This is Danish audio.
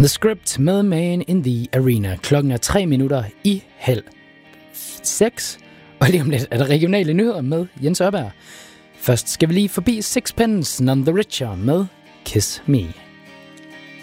The Script med Man in the Arena. Klokken er 5:03. Og lige om lidt er der regionale nyheder med Jens Ørberg. Først skal vi lige forbi Sixpence None the Richer med Kiss Me.